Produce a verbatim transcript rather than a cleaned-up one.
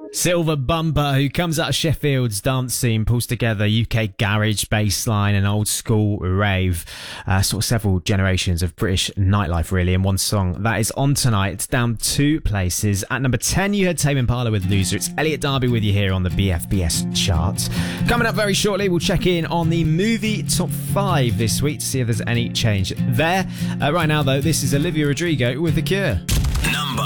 Silver Bumper, who comes out of Sheffield's dance scene, pulls together U K garage, bassline and old school rave. Uh, sort of several generations of British nightlife really in one song. That is On Tonight. It's down two places. At number ten, you had Tame Impala with Loser. It's Elliot Darby with you here on the B F B S chart. Coming up very shortly, we'll check in on the movie top five this week to see if there's any change there. Uh, right now though, this is Olivia Rodrigo with The Cure. Number